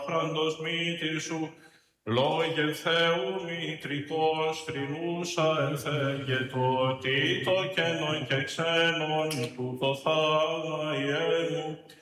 άφραντος μύτη σου, λόγε Θεού μητρικός, θρηνούσα ελθέγετο, τι το κενόν και ξένον, τούτο θαύμα ιέρου,